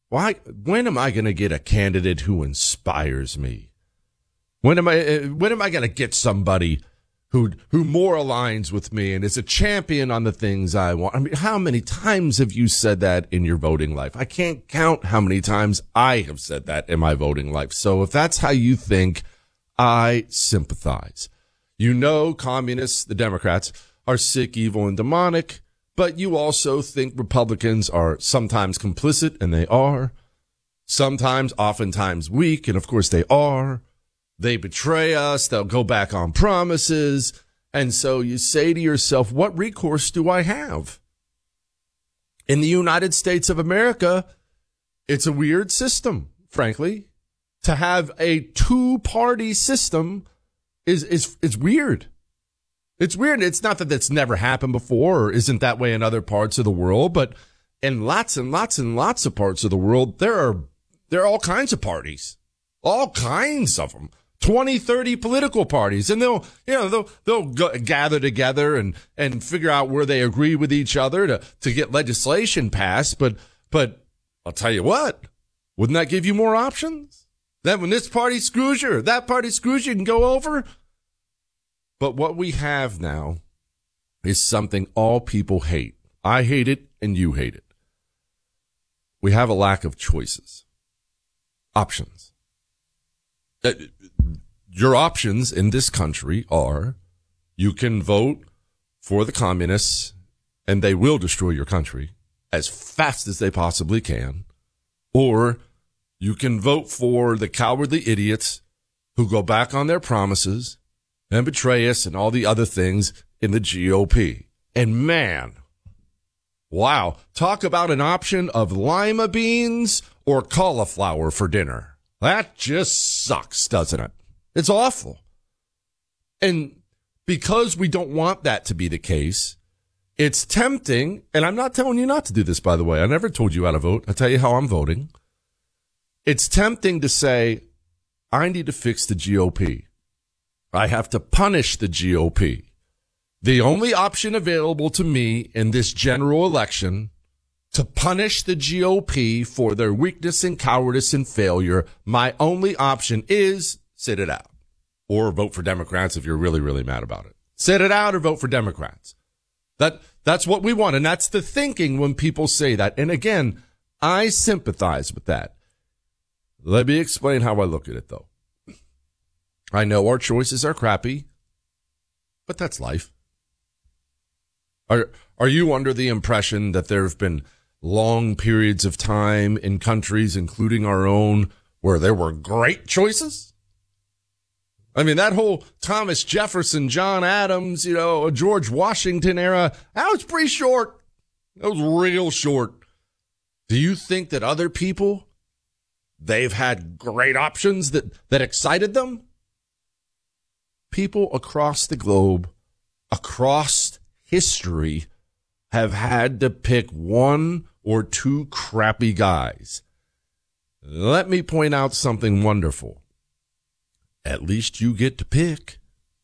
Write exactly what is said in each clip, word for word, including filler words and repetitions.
Why? When am I going to get a candidate who inspires me? When am I? When am I going to get somebody who who more aligns with me and is a champion on the things I want? I mean, how many times have you said that in your voting life? I can't count how many times I have said that in my voting life. So if that's how you think, I sympathize. You know, communists, the Democrats, are sick, evil, and demonic, but you also think Republicans are sometimes complicit, and they are. Sometimes, oftentimes weak, and of course they are. They betray us. They'll go back on promises. And so you say to yourself, what recourse do I have? In the United States of America, it's a weird system, frankly. To have a two-party system is is is weird. It's weird. It's not that that's never happened before or isn't that way in other parts of the world, but in lots and lots and lots of parts of the world, there are there are all kinds of parties, all kinds of them, twenty, thirty political parties, and they'll you know they'll they'll go, gather together and and figure out where they agree with each other to to get legislation passed. But but I'll tell you what, wouldn't that give you more options? That when this party screws you, or that party screws you, you can go over. But what we have now is something all people hate. I hate it, and you hate it. We have a lack of choices, options. Uh, your options in this country are you can vote for the communists, and they will destroy your country as fast as they possibly can, or you can vote for the cowardly idiots who go back on their promises and betray us and all the other things in the G O P. And man, wow, talk about an option of lima beans or cauliflower for dinner. That just sucks, doesn't it? It's awful. And because we don't want that to be the case, it's tempting, and I'm not telling you not to do this, by the way. I never told you how to vote. I tell you how I'm voting. It's tempting to say, I need to fix the G O P. I have to punish the G O P. The only option available to me in this general election to punish the G O P for their weakness and cowardice and failure, my only option is sit it out. Or vote for Democrats if you're really, really mad about it. Sit it out or vote for Democrats. That that's what we want, and that's the thinking when people say that. And again, I sympathize with that. Let me explain how I look at it, though. I know our choices are crappy, but that's life. Are are you under the impression that there have been long periods of time in countries, including our own, where there were great choices? I mean, that whole Thomas Jefferson, John Adams, you know, George Washington era, that was pretty short. That was real short. Do you think that other people, they've had great options that, that excited them? People across the globe, across history, have had to pick one or two crappy guys. Let me point out something wonderful. At least you get to pick.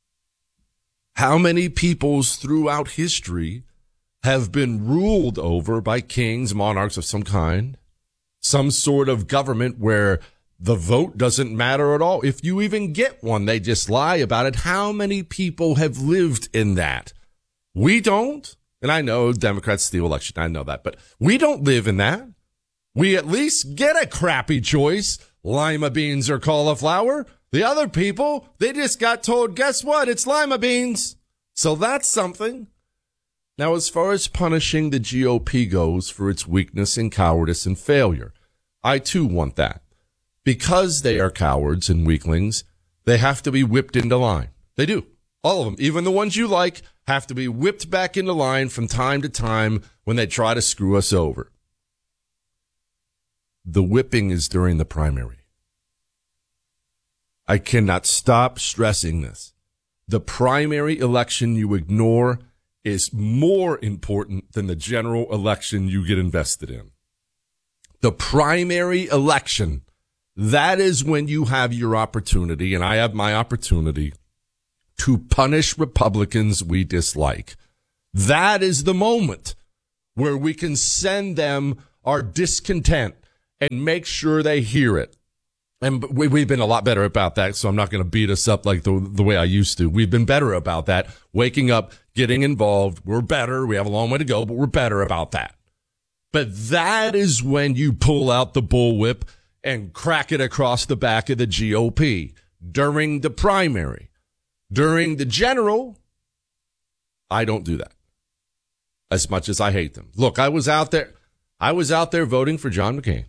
How many peoples throughout history have been ruled over by kings, monarchs of some kind, some sort of government where the vote doesn't matter at all? If you even get one, they just lie about it. How many people have lived in that? We don't. And I know Democrats steal election. I know that. But we don't live in that. We at least get a crappy choice, lima beans or cauliflower. The other people, they just got told, guess what? It's lima beans. So that's something. Now, as far as punishing the G O P goes for its weakness and cowardice and failure, I too want that. Because they are cowards and weaklings, they have to be whipped into line. They do. All of them, even the ones you like, have to be whipped back into line from time to time when they try to screw us over. The whipping is during the primary. I cannot stop stressing this. The primary election you ignore is more important than the general election you get invested in. The primary election, that is when you have your opportunity, and I have my opportunity, to punish Republicans we dislike. That is the moment where we can send them our discontent and make sure they hear it. And we, we've been a lot better about that, so I'm not going to beat us up like the, the way I used to. We've been better about that. Waking up, getting involved. We're better. We have a long way to go, but we're better about that. But that is when you pull out the bullwhip and crack it across the back of the G O P during the primary. During the general, I don't do that. As much as I hate them. Look, I was out there. I was out there voting for John McCain.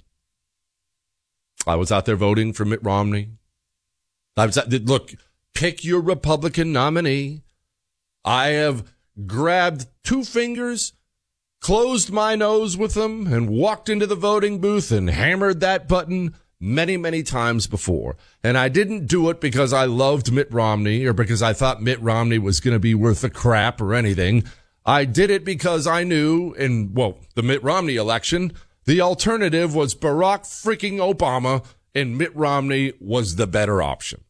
I was out there voting for Mitt Romney. I was look, pick your Republican nominee. I have grabbed two fingers, closed my nose with them, and walked into the voting booth and hammered that button many, many times before. And I didn't do it because I loved Mitt Romney or because I thought Mitt Romney was going to be worth a crap or anything. I did it because I knew in, well, the Mitt Romney election, the alternative was Barack freaking Obama, and Mitt Romney was the better option.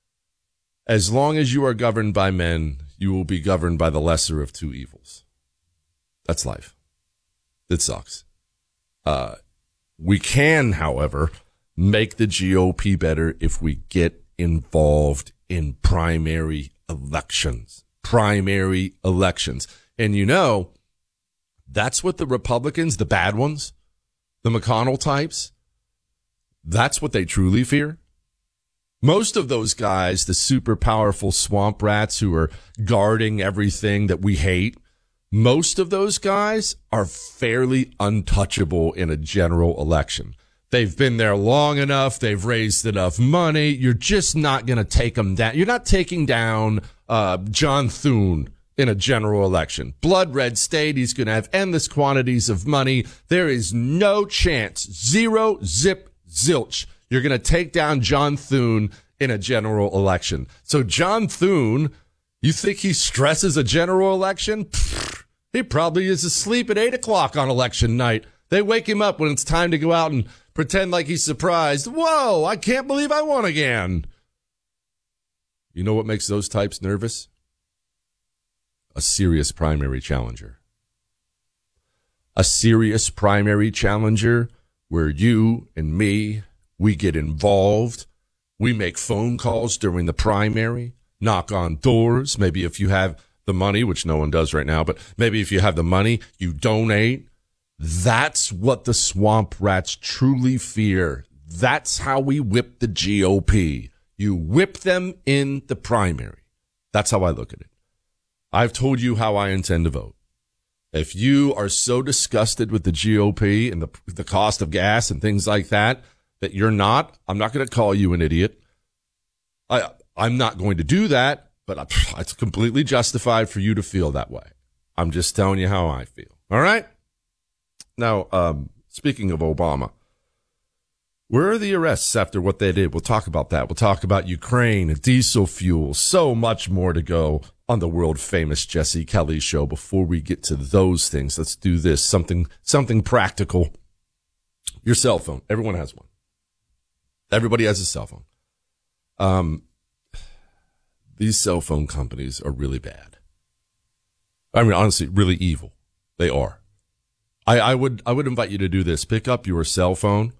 As long as you are governed by men, you will be governed by the lesser of two evils. That's life. It sucks. Uh, we can, however, make the G O P better if we get involved in primary elections. Primary elections. And you know, that's what the Republicans, the bad ones, the McConnell types, that's what they truly fear. Most of those guys, the super powerful swamp rats who are guarding everything that we hate, most of those guys are fairly untouchable in a general election. They've been there long enough. They've raised enough money. You're just not going to take them down. You're not taking down uh, John Thune in a general election. Blood red state. He's going to have endless quantities of money. There is no chance. Zero, zip, zilch. You're going to take down John Thune in a general election. So John Thune, you think he stresses a general election? Pfft, he probably is asleep at eight o'clock on election night. They wake him up when it's time to go out and pretend like he's surprised. Whoa, I can't believe I won again. You know what makes those types nervous? A serious primary challenger. A serious primary challenger where you and me, we get involved. We make phone calls during the primary, knock on doors. Maybe if you have the money, which no one does right now, but maybe if you have the money, you donate. That's what the swamp rats truly fear. That's how we whip the G O P. You whip them in the primary. That's how I look at it. I've told you how I intend to vote. If you are so disgusted with the G O P and the the cost of gas and things like that, that you're not, I'm not going to call you an idiot. I, I'm not going to do that, but I, it's completely justified for you to feel that way. I'm just telling you how I feel. All right? Now, um, speaking of Obama, where are the arrests after what they did? We'll talk about that. We'll talk about Ukraine and diesel fuel. So much more to go on the world-famous Jesse Kelly show. Before we get to those things, let's do this. Something, something practical. Your cell phone. Everyone has one. Everybody has a cell phone. Um, these cell phone companies are really bad. I mean, honestly, really evil. They are. I, I would, I would invite you to do this. Pick up your cell phone.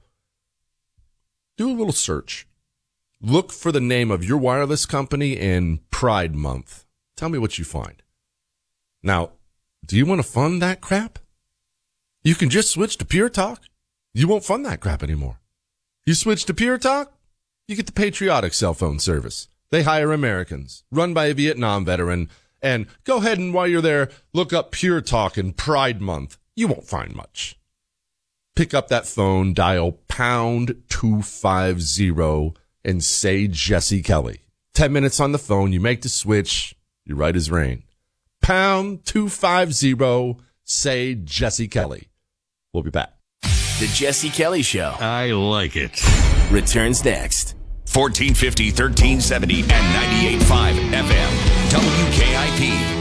Do a little search. Look for the name of your wireless company in Pride Month. Tell me what you find. Now, do you want to fund that crap? You can just switch to Pure Talk. You won't fund that crap anymore. You switch to Pure Talk, you get the patriotic cell phone service. They hire Americans, run by a Vietnam veteran, and go ahead and while you're there, look up Pure Talk in Pride Month. You won't find much. Pick up that phone, dial pound two five zero, and say Jesse Kelly. Ten minutes on the phone, you make the switch, you're right as rain. Pound two five zero, say Jesse Kelly. We'll be back. The Jesse Kelly Show. I like it. Returns next. fourteen fifty, thirteen seventy, and ninety-eight point five F M. W K I P.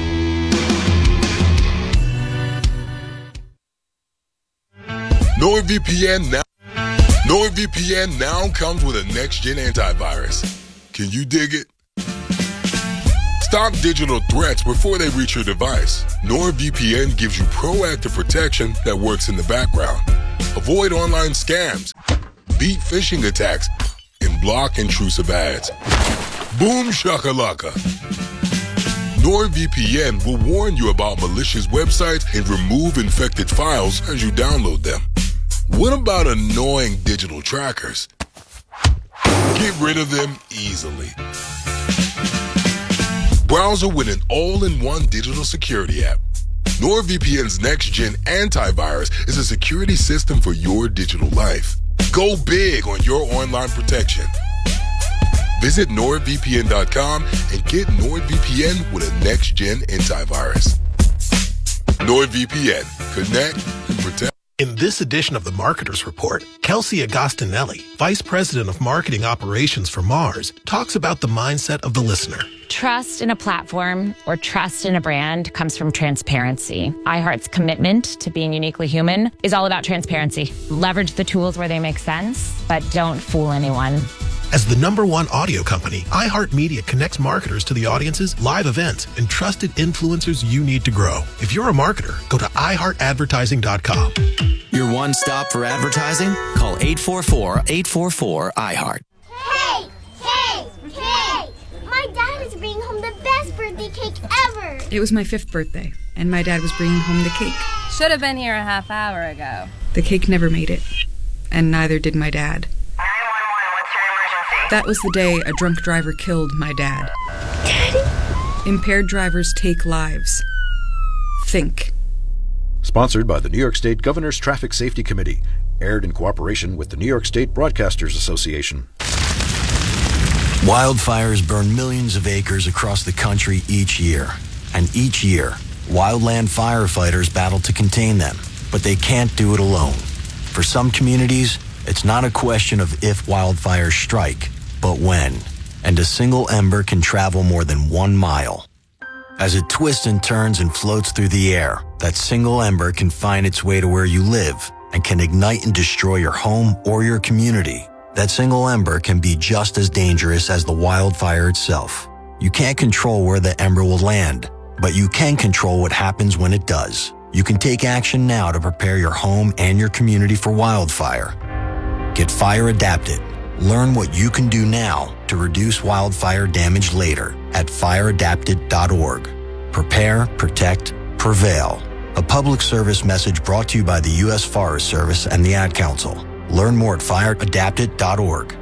NordVPN now. NordVPN now comes with a next-gen antivirus. Can you dig it? Stop digital threats before they reach your device. NordVPN gives you proactive protection that works in the background. Avoid online scams, beat phishing attacks, and block intrusive ads. Boom shakalaka. NordVPN will warn you about malicious websites and remove infected files as you download them. What about annoying digital trackers? Get rid of them easily. Browser with an all-in-one digital security app. NordVPN's next-gen antivirus is a security system for your digital life. Go big on your online protection. Visit nord v p n dot com and get NordVPN with a next-gen antivirus. NordVPN. Connect and protect. In this edition of the Marketer's Report, Kelsey Agostinelli, Vice President of Marketing Operations for Mars, talks about the mindset of the listener. Trust in a platform or trust in a brand comes from transparency. iHeart's commitment to being uniquely human is all about transparency. Leverage the tools where they make sense, but don't fool anyone. As the number one audio company, iHeartMedia connects marketers to the audiences, live events, and trusted influencers you need to grow. If you're a marketer, go to i heart advertising dot com. Your one stop for advertising? Call eight four four, eight four four, I heart. Hey! Hey! Hey! My dad is bringing home the best birthday cake ever! It was my fifth birthday, and my dad was bringing home the cake. Should have been here a half hour ago. The cake never made it, and neither did my dad. That was the day a drunk driver killed my dad. Daddy? Impaired drivers take lives. Think. Sponsored by the New York State Governor's Traffic Safety Committee. Aired in cooperation with the New York State Broadcasters Association. Wildfires burn millions of acres across the country each year. And each year, wildland firefighters battle to contain them. But they can't do it alone. For some communities, it's not a question of if wildfires strike, but when. And a single ember can travel more than one mile. As it twists and turns and floats through the air, that single ember can find its way to where you live and can ignite and destroy your home or your community. That single ember can be just as dangerous as the wildfire itself. You can't control where the ember will land, but you can control what happens when it does. You can take action now to prepare your home and your community for wildfire. Get fire adapted. Learn what you can do now to reduce wildfire damage later at fire adapted dot org. Prepare, protect, prevail. A public service message brought to you by the U S Forest Service and the Ad Council. Learn more at fire adapted dot org.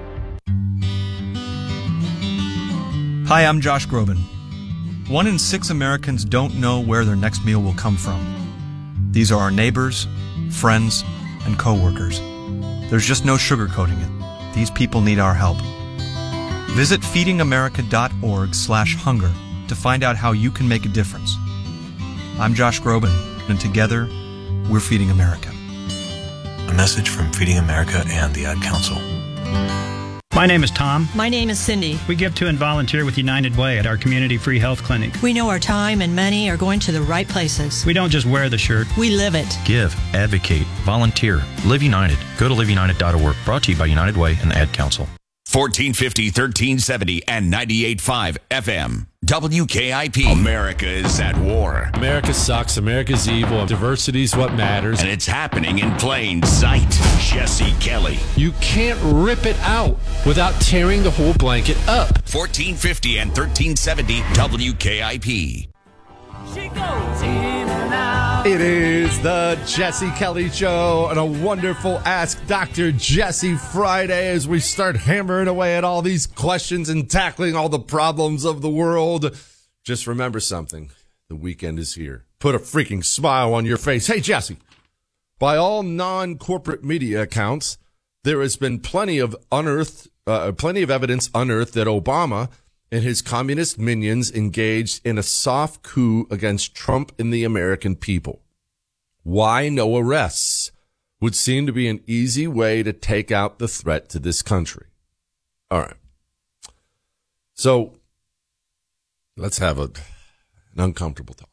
Hi, I'm Josh Groban. One in six Americans don't know where their next meal will come from. These are our neighbors, friends, and coworkers. There's just no sugarcoating it. These people need our help. Visit feeding america dot org slash hunger to find out how you can make a difference. I'm Josh Groban, and together, we're Feeding America. A message from Feeding America and the Ad Council. My name is Tom. My name is Cindy. We give to and volunteer with United Way at our community free health clinic. We know our time and money are going to the right places. We don't just wear the shirt. We live it. Give, advocate, volunteer. Live United. Go to live united dot org. Brought to you by United Way and the Ad Council. fourteen fifty, thirteen seventy, and ninety-eight point five F M. W K I P. America is at war. America sucks. America's evil. Diversity's what matters. And it's happening in plain sight. Jesse Kelly. You can't rip it out without tearing the whole blanket up. fourteen fifty and thirteen seventy W K I P. She goes in and out. It is the Jesse Kelly Show and a wonderful Ask Doctor Jesse Friday as we start hammering away at all these questions and tackling all the problems of the world. Just remember something. The weekend is here. Put a freaking smile on your face. Hey, Jesse, by all non-corporate media accounts, there has been plenty of unearthed, uh, plenty of evidence unearthed that Obama and his communist minions engaged in a soft coup against Trump and the American people. Why no arrests? Would seem to be an easy way to take out the threat to this country. All right. So let's have a, an uncomfortable talk.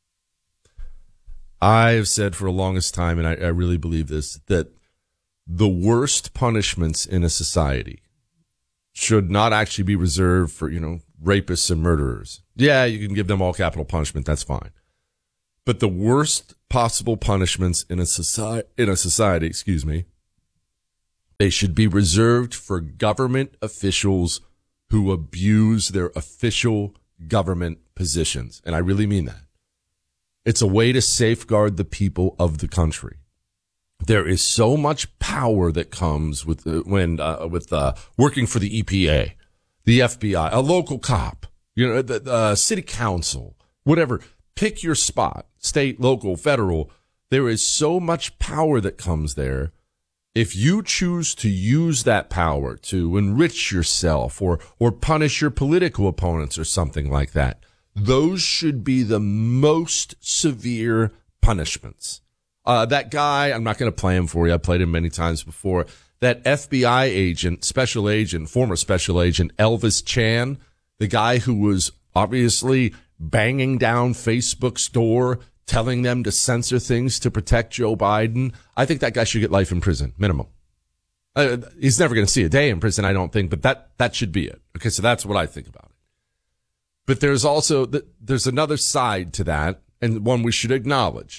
I've said for the longest time, and I, I really believe this, that the worst punishments in a society should not actually be reserved for, you know, rapists and murderers. Yeah, you can give them all capital punishment. That's fine. But the worst possible punishments in a society, in a society, excuse me, they should be reserved for government officials who abuse their official government positions. And I really mean that. It's a way to safeguard the people of the country. There is so much power that comes with uh, when uh, with uh, working for the E P A, the F B I, a local cop, you know, the uh, city council, whatever. Pick your spot, state, local, federal. There is so much power that comes there. If you choose to use that power to enrich yourself or or punish your political opponents or something like that, those should be the most severe punishments. Uh, that guy, I'm not going to play him for you. I played him many times before. That F B I agent, special agent, former special agent, Elvis Chan, the guy who was obviously banging down Facebook's door, telling them to censor things to protect Joe Biden. I think that guy should get life in prison, minimum. Uh, he's never going to see a day in prison, I don't think, but that, that should be it. Okay, so that's what I think about it. But there's also, there's another side to that, and one we should acknowledge.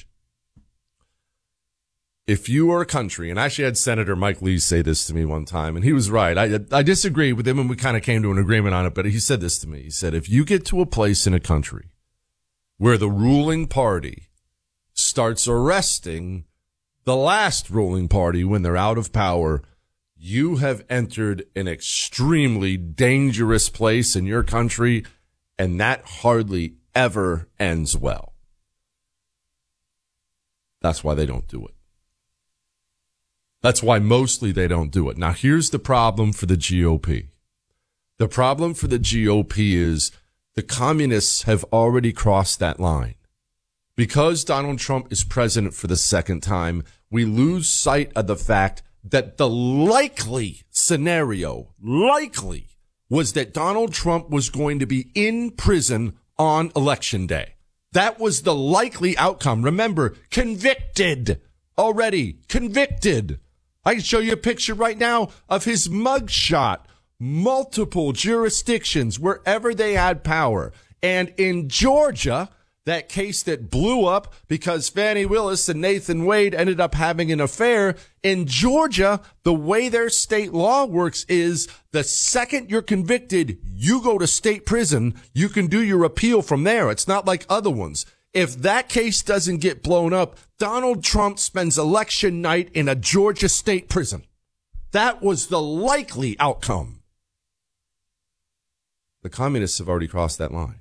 If you are a country, and I actually had Senator Mike Lee say this to me one time, and he was right. I I disagreed with him, and we kind of came to an agreement on it, but he said this to me. He said, if you get to a place in a country where the ruling party starts arresting the last ruling party when they're out of power, you have entered an extremely dangerous place in your country, and that hardly ever ends well. That's why they don't do it. That's why mostly they don't do it. Now, here's the problem for the G O P. The problem for the G O P is the communists have already crossed that line. Because Donald Trump is president for the second time, we lose sight of the fact that the likely scenario, likely, was that Donald Trump was going to be in prison on election day. That was the likely outcome. Remember, convicted already, convicted. I can show you a picture right now of his mugshot. Multiple jurisdictions, wherever they had power. And in Georgia, that case that blew up because Fani Willis and Nathan Wade ended up having an affair. In Georgia, the way their state law works is the second you're convicted, you go to state prison. You can do your appeal from there. It's not like other ones. If that case doesn't get blown up, Donald Trump spends election night in a Georgia state prison. That was the likely outcome. The communists have already crossed that line.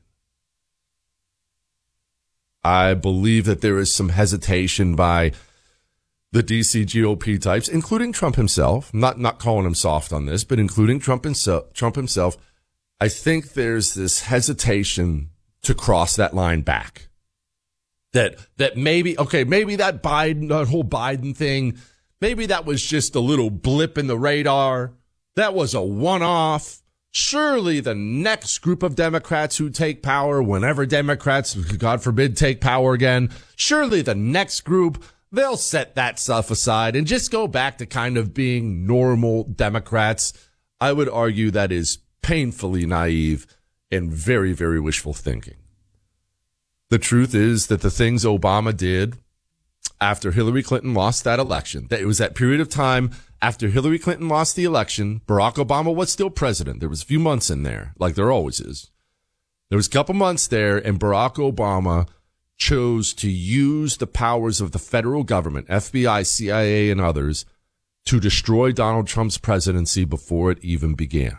I believe that there is some hesitation by the D C G O P types, including Trump himself. I'm not, not calling him soft on this, but including Trump himself, Trump himself. I think there's this hesitation to cross that line back. That, that maybe, okay, maybe that Biden, that whole Biden thing, maybe that was just a little blip in the radar. That was a one-off. Surely the next group of Democrats who take power, whenever Democrats, God forbid, take power again, surely the next group, they'll set that stuff aside and just go back to kind of being normal Democrats. I would argue that is painfully naive and very, very wishful thinking. The truth is that the things Obama did after Hillary Clinton lost that election, that it was that period of time after Hillary Clinton lost the election, Barack Obama was still president. There was a few months in there, like there always is. There was a couple months there, and Barack Obama chose to use the powers of the federal government, F B I, C I A, and others, to destroy Donald Trump's presidency before it even began.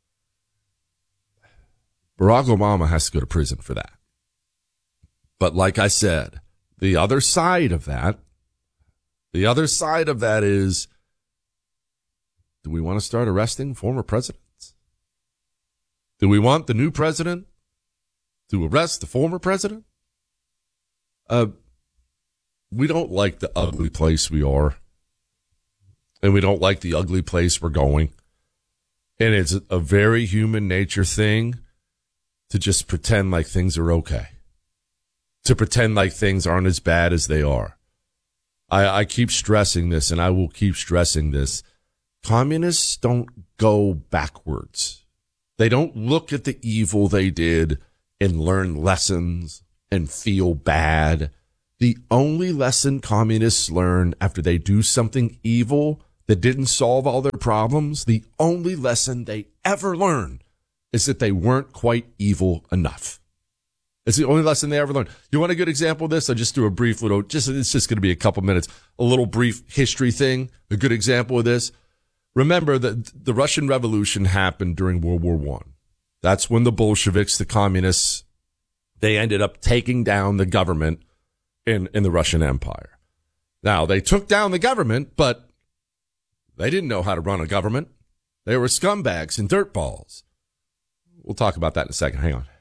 Barack Obama has to go to prison for that. But like I said, the other side of that, the other side of that is, do we want to start arresting former presidents? Do we want the new president to arrest the former president? Uh, we don't like the ugly place we are. And we don't like the ugly place we're going. And it's a very human nature thing to just pretend like things are okay. To pretend like things aren't as bad as they are. I, I keep stressing this, and I will keep stressing this. Communists don't go backwards. They don't look at the evil they did and learn lessons and feel bad The only lesson communists learn after they do something evil that didn't solve all their problems, the only lesson they ever learn is that they weren't quite evil enough. It's the only lesson they ever learned. You want a good example of this? I'll just do a brief little, just it's just going to be a couple minutes, a little brief history thing, a good example of this. Remember that the Russian Revolution happened during World War One. That's when the Bolsheviks, the communists, they ended up taking down the government in, in the Russian Empire. Now, they took down the government, but they didn't know how to run a government. They were scumbags and dirtballs. We'll talk about that in a second. Hang on.